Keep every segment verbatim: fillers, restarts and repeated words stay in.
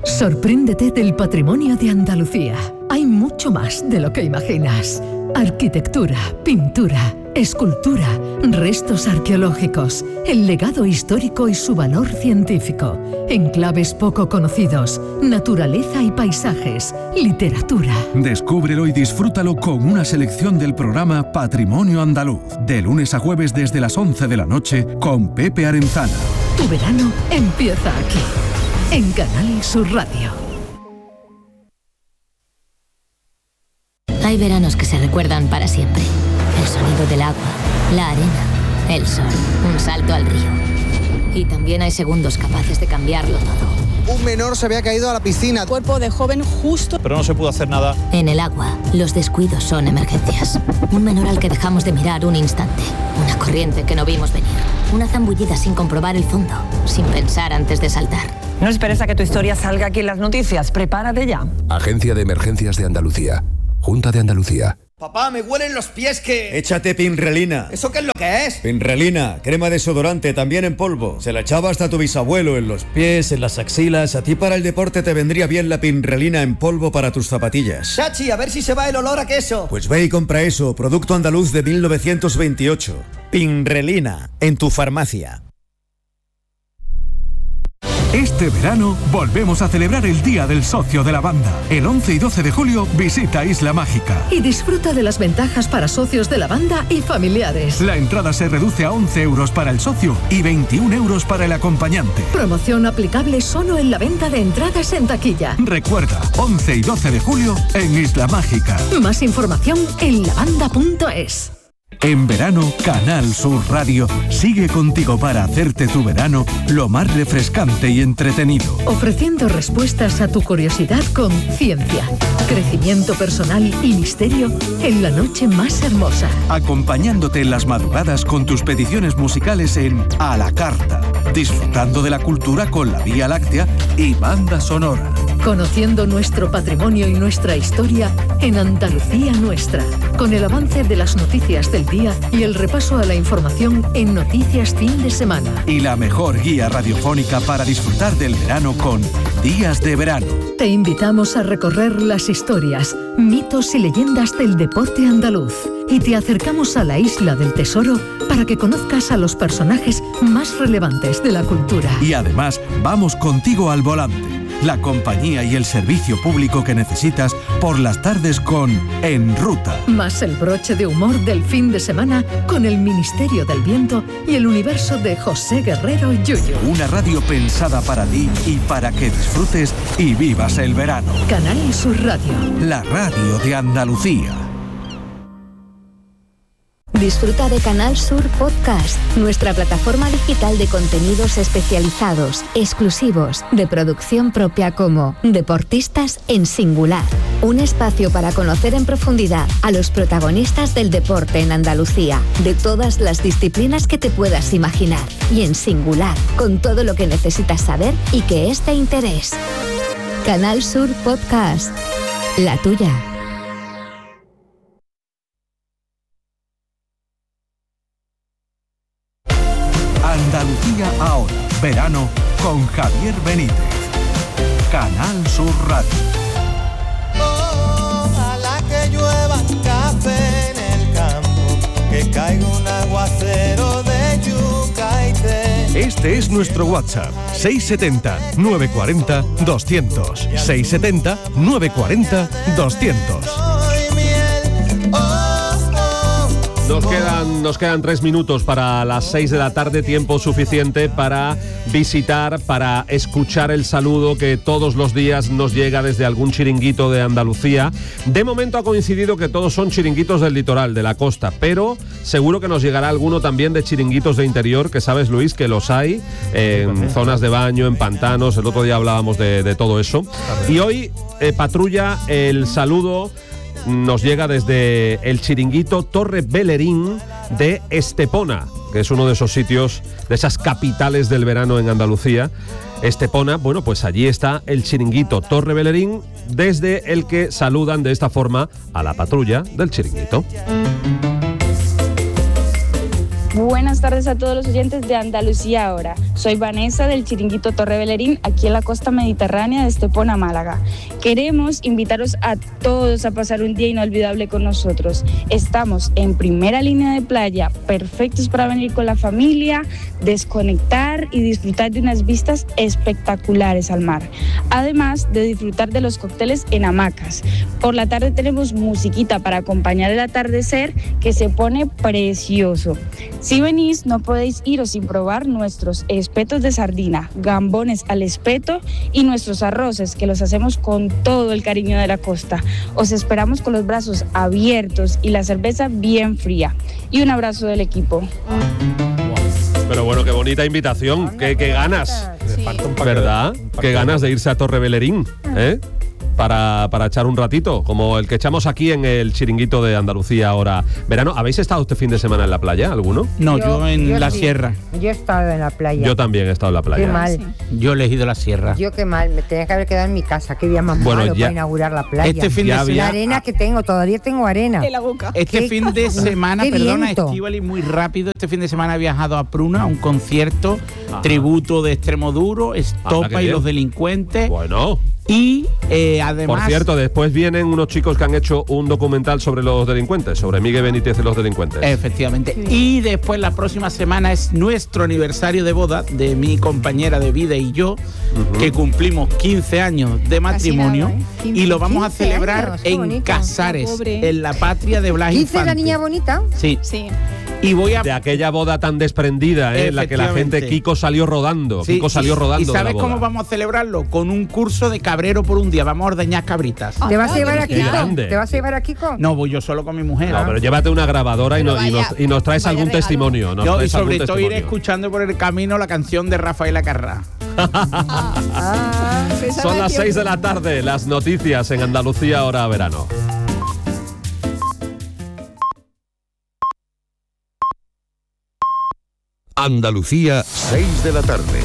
Sorpréndete del patrimonio de Andalucía. Hay mucho más de lo que imaginas. Arquitectura, pintura, escultura, restos arqueológicos, el legado histórico y su valor científico, enclaves poco conocidos, naturaleza y paisajes, literatura. Descúbrelo y disfrútalo con una selección del programa Patrimonio Andaluz, de lunes a jueves desde las once de la noche con Pepe Arenzana. Tu verano empieza aquí, en Canal Sur Radio. Hay veranos que se recuerdan para siempre. El sonido del agua, la arena, el sol, un salto al río. Y también hay segundos capaces de cambiarlo todo. Un menor se había caído a la piscina. Cuerpo de joven justo. Pero no se pudo hacer nada. En el agua, los descuidos son emergencias. Un menor al que dejamos de mirar un instante. Una corriente que no vimos venir. Una zambullida sin comprobar el fondo, sin pensar antes de saltar. No esperes a que tu historia salga aquí en las noticias. Prepárate ya. Agencia de Emergencias de Andalucía. Junta de Andalucía. Papá, me huelen los pies que... Échate Pinrelina. ¿Eso qué es lo que es? Pinrelina, crema desodorante, también en polvo. Se la echaba hasta tu bisabuelo, en los pies, en las axilas. A ti para el deporte te vendría bien la Pinrelina en polvo para tus zapatillas. Chachi, a ver si se va el olor a queso. Pues ve y compra eso, producto andaluz de mil novecientos veintiocho. Pinrelina, en tu farmacia. Este verano volvemos a celebrar el Día del Socio de la Banda. El once y doce de julio visita Isla Mágica. Y disfruta de las ventajas para socios de la banda y familiares. La entrada se reduce a once euros para el socio y veintiún euros para el acompañante. Promoción aplicable solo en la venta de entradas en taquilla. Recuerda, once y doce de julio en Isla Mágica. Más información en lavanda punto es. En verano, Canal Sur Radio sigue contigo para hacerte tu verano lo más refrescante y entretenido. Ofreciendo respuestas a tu curiosidad con ciencia, crecimiento personal y misterio en la noche más hermosa. Acompañándote en las madrugadas con tus peticiones musicales en A la Carta. Disfrutando de la cultura con la Vía Láctea y banda sonora. Conociendo nuestro patrimonio y nuestra historia en Andalucía Nuestra. Con el avance de las noticias del día y el repaso a la información en Noticias Fin de Semana. Y la mejor guía radiofónica para disfrutar del verano con Días de Verano. Te invitamos a recorrer las historias, mitos y leyendas del deporte andaluz. Y te acercamos a la Isla del Tesoro para que conozcas a los personajes más relevantes de la cultura. Y además, vamos contigo al volante. La compañía y el servicio público que necesitas por las tardes con En Ruta. Más el broche de humor del fin de semana con el Ministerio del Viento y el universo de José Guerrero Yuyu. Una radio pensada para ti y para que disfrutes y vivas el verano. Canal Sur Radio. La radio de Andalucía. Disfruta de Canal Sur Podcast, nuestra plataforma digital de contenidos especializados, exclusivos, de producción propia como Deportistas en Singular. Un espacio para conocer en profundidad a los protagonistas del deporte en Andalucía, de todas las disciplinas que te puedas imaginar, y en singular, con todo lo que necesitas saber y que es de interés. Canal Sur Podcast, la tuya. Andalucía ahora, verano con Javier Benítez. Canal Sur Radio. Ojalá que llueva café en el campo, que caiga un aguacero de yuca y té. Este es nuestro WhatsApp, seis setenta, nueve cuarenta, doscientos. seis setenta, nueve cuarenta, doscientos. Nos quedan, nos quedan tres minutos para las seis de la tarde, tiempo suficiente para visitar, para escuchar el saludo que todos los días nos llega desde algún chiringuito de Andalucía. De momento ha coincidido que todos son chiringuitos del litoral, de la costa, pero seguro que nos llegará alguno también de chiringuitos de interior, que sabes, Luis, que los hay en zonas de baño, en pantanos. El otro día hablábamos de, de todo eso. Y hoy eh, patrulla el saludo. Nos llega desde el chiringuito Torre Bellerín de Estepona, que es uno de esos sitios, de esas capitales del verano en Andalucía. Estepona, bueno, pues allí está el chiringuito Torre Bellerín, desde el que saludan de esta forma a la patrulla del chiringuito. Buenas tardes a todos los oyentes de Andalucía Ahora. Soy Vanessa del Chiringuito Torre Velerín, aquí en la costa mediterránea de Estepona, Málaga. Queremos invitaros a todos a pasar un día inolvidable con nosotros. Estamos en primera línea de playa, perfectos para venir con la familia, desconectar y disfrutar de unas vistas espectaculares al mar. Además de disfrutar de los cócteles en hamacas. Por la tarde tenemos musiquita para acompañar el atardecer que se pone precioso. Si venís, no podéis iros sin probar nuestros espetos de sardina, gambones al espeto y nuestros arroces, que los hacemos con todo el cariño de la costa. Os esperamos con los brazos abiertos y la cerveza bien fría. Y un abrazo del equipo. Pero bueno, qué bonita invitación, qué, qué ganas, Sí. ¿verdad? Qué ganas de irse a Torre Velerín, ¿eh? Para, para echar un ratito, como el que echamos aquí en el Chiringuito de Andalucía ahora verano. ¿Habéis estado este fin de semana en la playa, alguno? No, yo, yo en yo la sí. sierra. Yo he estado en la playa. Yo también he estado en la playa. Qué mal. Yo he elegido la sierra. Yo qué mal, me tenía que haber quedado en mi casa. Qué día más Bueno, malo ya- para inaugurar la playa. Este fin de La semana- arena que tengo, todavía tengo arena. Este Qué- fin de semana, qué perdona, viento. Estíbaliz, muy rápido. Este fin de semana he viajado a Pruna a un concierto, tributo de Extremoduro, Anda, Estopa qué y bien. los delincuentes. Bueno. Y eh, además. Por cierto, después vienen unos chicos que han hecho un documental sobre los delincuentes, sobre Miguel Benítez y los delincuentes. Efectivamente. Y después la próxima semana es nuestro aniversario de boda de mi compañera de vida y yo, Ujú. que cumplimos quince años de matrimonio nada, ¿eh? y lo vamos a quince celebrar años, qué en bonito. Casares, Pobre. en la patria de Blas ¿quince la Infante. niña bonita? Sí. Sí. Y voy a De aquella boda tan desprendida, ¿eh? En la que la gente, Efectivamente. Kiko salió rodando. Sí, Kiko salió y- rodando. ¿Y de la sabes boda. cómo vamos a celebrarlo? Con un curso de cabrero por un día. Vamos a ordeñar cabritas. ¿Te vas a llevar a qué Kiko? grande. ¿Te vas a llevar a Kiko? No, voy yo solo con mi mujer. No, pero llévate una grabadora y, no- y nos, y nos traes vaya algún regalo. testimonio. Nos No, y traes algún sobre todo iré testimonio. escuchando por el camino la canción de Rafaela Carrá. Son las seis de la tarde, las noticias en Andalucía ahora verano. Andalucía, seis de la tarde.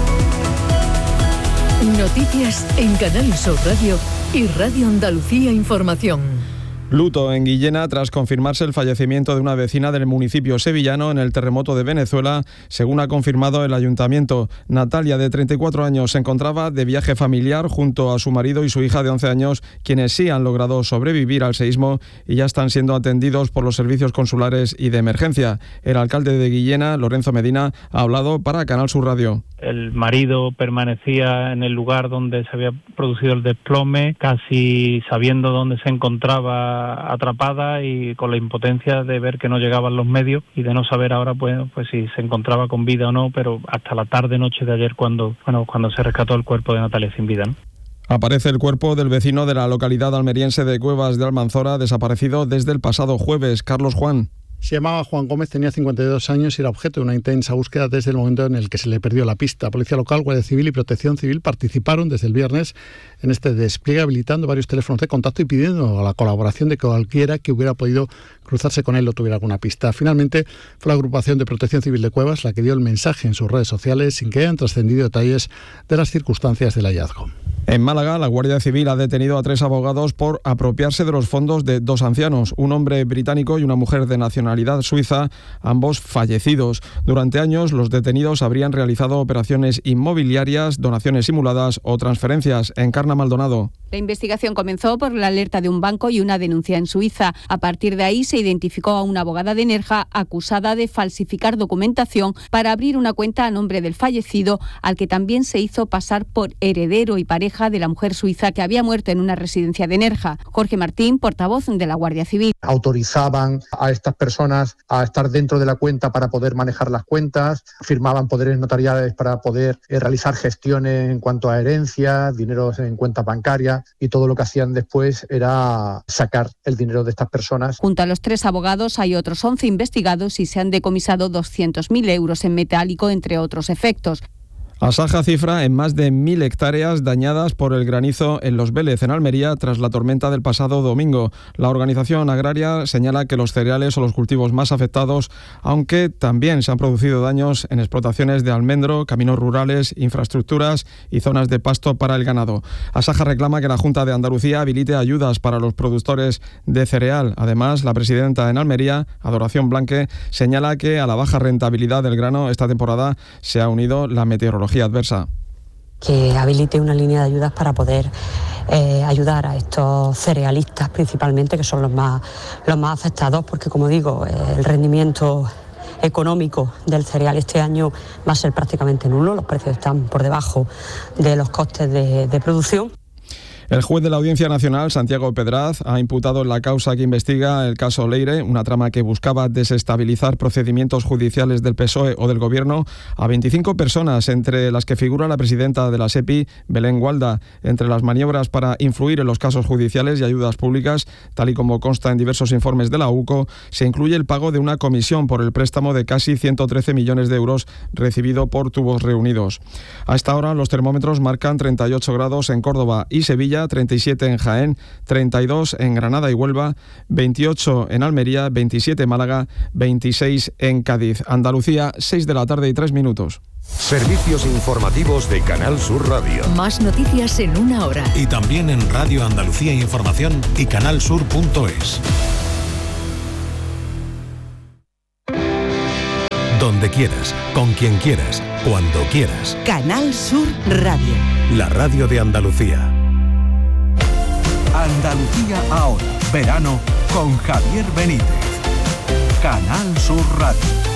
Noticias en Canal Sur Radio y Radio Andalucía Información. Luto en Guillena tras confirmarse el fallecimiento de una vecina del municipio sevillano en el terremoto de Venezuela, según ha confirmado el ayuntamiento. Natalia, de treinta y cuatro años, se encontraba de viaje familiar junto a su marido y su hija de once años, quienes sí han logrado sobrevivir al seísmo y ya están siendo atendidos por los servicios consulares y de emergencia. El alcalde de Guillena, Lorenzo Medina, ha hablado para Canal Sur Radio. El marido permanecía en el lugar donde se había producido el desplome, casi sabiendo dónde se encontraba atrapada y con la impotencia de ver que no llegaban los medios y de no saber ahora pues, pues si se encontraba con vida o no, pero hasta la tarde-noche de ayer cuando, bueno, cuando se rescató el cuerpo de Natalia sin vida, ¿no? Aparece el cuerpo del vecino de la localidad almeriense de Cuevas de Almanzora, desaparecido desde el pasado jueves. Carlos Juan. Se llamaba Juan Gómez, tenía cincuenta y dos años y era objeto de una intensa búsqueda desde el momento en el que se le perdió la pista. Policía local, Guardia Civil y Protección Civil participaron desde el viernes en este despliegue, habilitando varios teléfonos de contacto y pidiendo la colaboración de cualquiera que hubiera podido cruzarse con él o tuviera alguna pista. Finalmente fue la agrupación de Protección Civil de Cuevas la que dio el mensaje en sus redes sociales sin que hayan trascendido detalles de las circunstancias del hallazgo. En Málaga, la Guardia Civil ha detenido a tres abogados por apropiarse de los fondos de dos ancianos, un hombre británico y una mujer de nacionalidad suiza, ambos fallecidos. Durante años, los detenidos habrían realizado operaciones inmobiliarias, donaciones simuladas o transferencias. Encarna Maldonado. La investigación comenzó por la alerta de un banco y una denuncia en Suiza. A partir de ahí se identificó a una abogada de Nerja acusada de falsificar documentación para abrir una cuenta a nombre del fallecido, al que también se hizo pasar por heredero y pareja de la mujer suiza que había muerto en una residencia de Nerja. Jorge Martín, portavoz de la Guardia Civil. Autorizaban a estas personas a estar dentro de la cuenta para poder manejar las cuentas, firmaban poderes notariales para poder eh, realizar gestiones en cuanto a herencias, dineros en cuentas bancarias, y todo lo que hacían después era sacar el dinero de estas personas. Junto a los tres abogados hay otros once investigados y se han decomisado doscientos mil euros en metálico, entre otros efectos. Asaja cifra en más de mil hectáreas dañadas por el granizo en Los Vélez, en Almería, tras la tormenta del pasado domingo. La organización agraria señala que los cereales son los cultivos más afectados, aunque también se han producido daños en explotaciones de almendro, caminos rurales, infraestructuras y zonas de pasto para el ganado. Asaja reclama que la Junta de Andalucía habilite ayudas para los productores de cereal. Además, la presidenta en Almería, Adoración Blanque, señala que a la baja rentabilidad del grano esta temporada se ha unido la meteorología adversa. Que habilite una línea de ayudas para poder eh, ayudar a estos cerealistas principalmente, que son los más, los más afectados, porque como digo, eh, el rendimiento económico del cereal este año va a ser prácticamente nulo, los precios están por debajo de los costes de, de producción. El juez de la Audiencia Nacional, Santiago Pedraz, ha imputado en la causa que investiga el caso Leire, una trama que buscaba desestabilizar procedimientos judiciales del P S O E o del Gobierno, a veinticinco personas, entre las que figura la presidenta de la SEPI, Belén Gualda. Entre las maniobras para influir en los casos judiciales y ayudas públicas, tal y como consta en diversos informes de la U C O, se incluye el pago de una comisión por el préstamo de casi ciento trece millones de euros recibido por Tubos Reunidos. A esta hora los termómetros marcan treinta y ocho grados en Córdoba y Sevilla, treinta y siete en Jaén, treinta y dos en Granada y Huelva, veintiocho en Almería, veintisiete en Málaga, veintiséis en Cádiz. Andalucía, seis de la tarde y tres minutos. Servicios informativos de Canal Sur Radio. Más noticias en una hora. Y también en Radio Andalucía Información y canalsur punto es. Donde quieras, con quien quieras, cuando quieras. Canal Sur Radio. La radio de Andalucía. Andalucía ahora, verano con Javier Benítez. Canal Sur Radio.